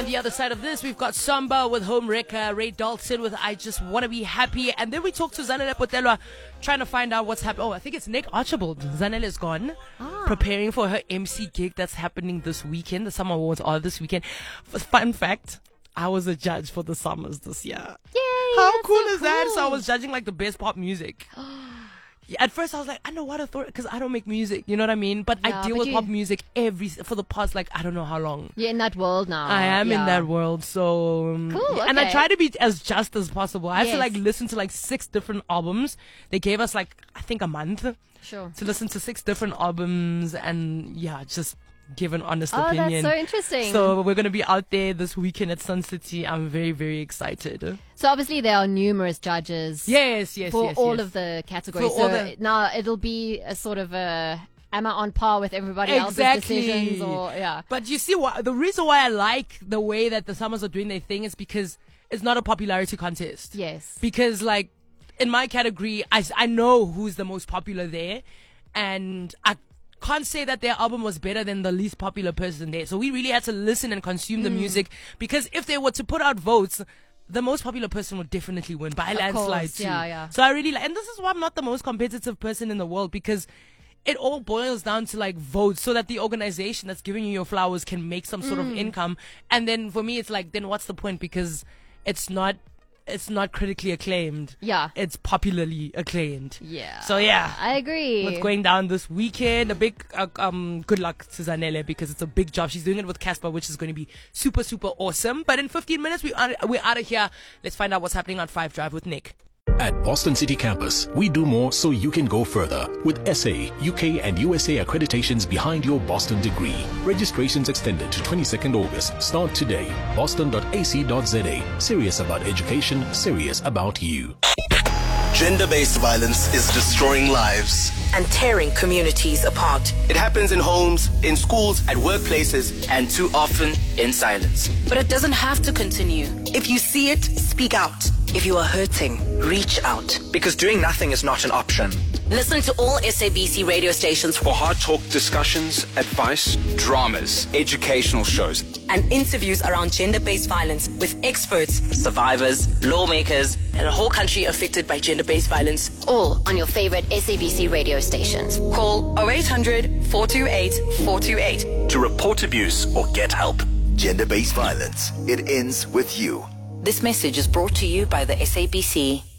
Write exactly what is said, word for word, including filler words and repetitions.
On the other side of this, we've got Samba with Home Wrecker, Ray Dalton with I Just Wanna Be Happy, and then we talk to Zanele Potelwa, trying to find out what's happening. Oh, I think it's Nick Archibald. Zanele is gone, ah. preparing for her M C gig that's happening this weekend. The Summer Awards are this weekend. Fun fact, I was a judge for the Summers this year. Yay! How cool so is that? cool. So I was judging like the best pop music. At first I was like, I know what authority, because I don't make music, you know what I mean? But Yeah, I deal but with you- pop music every, for the past like, I don't know how long. You're in that world now. I am yeah. in that world, so um, Cool, yeah, and I okay. try to be as just as possible. I have Yes. to like listen to like six different albums. They gave us like I think a month Sure. to listen to six different albums, and yeah, just give an honest Oh, opinion. that's so interesting. So we're gonna be out there this weekend at Sun City. I'm very very excited. So obviously there are numerous judges. Yes, yes, for yes, all yes. of the categories. For So all the- now it'll be a sort of a, am I on par with everybody Exactly. else's decisions? Or yeah. But you see, what the reason why I like the way that the Summers are doing their thing is because it's not a popularity contest. Yes. Because like in my category, I, I know who's the most popular there, and I can't say that their album was better than the least popular person there. So we really had to listen and consume the Mm. music, because if they were to put out votes, the most popular person would definitely win by a Of landslide course, too. yeah, yeah. So I really like, and this is why I'm not the most competitive person in the world, because it all boils down to like votes, so that the organization that's giving you your flowers can make some sort Mm. of income. And then for me, it's like, then what's the point? Because it's not, it's not critically acclaimed. Yeah. It's popularly acclaimed. Yeah. So yeah. I agree. What's going down this weekend? A big, uh, um, good luck to Zanele, because it's a big job. She's doing it with Casper, which is going to be super, super awesome. But in fifteen minutes, we are, we're out of here. Let's find out what's happening on Five Drive with Nick. At Boston City Campus, we do more so you can go further. With S A, U K and U S A accreditations behind your Boston degree. Registrations extended to twenty-second August. Start today. boston dot a c dot z a. Serious about education, serious about you. Gender-based violence is destroying lives and tearing communities apart. It happens in homes, in schools, at workplaces, and too often in silence. But it doesn't have to continue. If you see it, speak out. If you are hurting, reach out. Because doing nothing is not an option. Listen to all S A B C radio stations for hard talk discussions, advice, dramas, educational shows, and interviews around gender-based violence with experts, survivors, lawmakers, and a whole country affected by gender-based violence. All on your favorite S A B C radio stations. Call oh eight hundred, four two eight, four two eight to report abuse or get help. Gender-based violence. It ends with you. This message is brought to you by the S A B C.